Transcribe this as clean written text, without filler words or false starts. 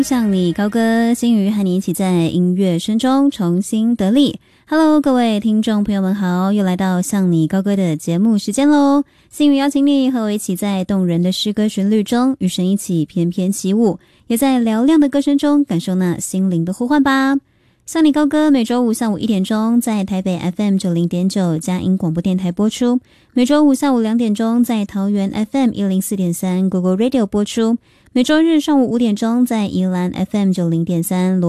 向你高歌，心瑜和你一起在音乐声中重新得力。Hello， 各位听众朋友们好，又来到向你高歌的节目时间咯。心瑜邀请你和我一起在动人的诗歌旋律中与神一起翩翩起舞，也在嘹亮的歌声中感受那心灵的呼唤吧。向你高歌每周五下午1点钟在台北 FM 90.9佳音广播电台播出，每周五下午2点钟在桃园 FM 104.3 Google Radio 播出，每周日上午5点钟在宜兰 FM 90.3